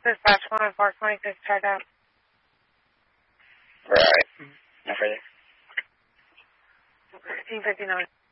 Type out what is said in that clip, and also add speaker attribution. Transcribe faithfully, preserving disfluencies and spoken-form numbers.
Speaker 1: Dispatch one oh four twenty-six, check out.
Speaker 2: Right. No further.
Speaker 1: fifteen fifty-nine.